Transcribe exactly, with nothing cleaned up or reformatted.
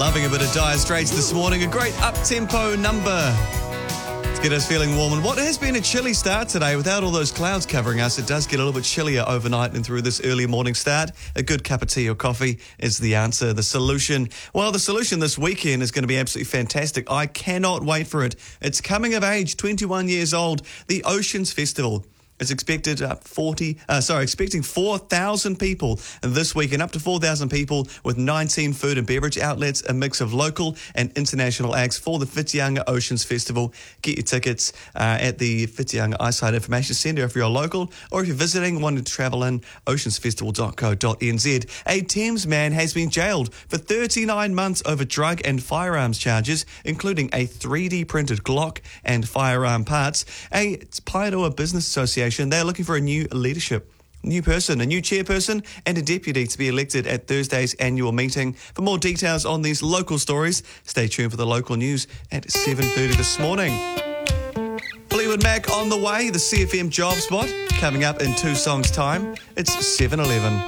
Loving a bit of Dire Straits this morning. A great up-tempo number to get us feeling warm. And what has been a chilly start today, without all those clouds covering us, it does get a little bit chillier overnight and through this early morning start. A good cup of tea or coffee is the answer. The solution, well, the solution this weekend is going to be absolutely fantastic. I cannot wait for it. It's coming of age, twenty-one years old, the Oceans Festival. It's expected uh, forty, uh, sorry, expecting four thousand people this weekend, up to four thousand people with nineteen food and beverage outlets, a mix of local and international acts for the Whitianga Oceans Festival. Get your tickets uh, at the Whitianga Eyesight Information Centre if you're a local, or if you're visiting, wanting to travel in, oceans festival dot co dot n z. A Thames man has been jailed for thirty-nine months over drug and firearms charges, including a three D printed Glock and firearm parts. A Paeroa Business Association, they're looking for a new leadership, new person, a new chairperson and a deputy to be elected at Thursday's annual meeting. For more details on these local stories, stay tuned for the local news at seven thirty this morning. Fleetwood Mac on the way, the C F M job spot coming up in two songs' time. It's seven eleven.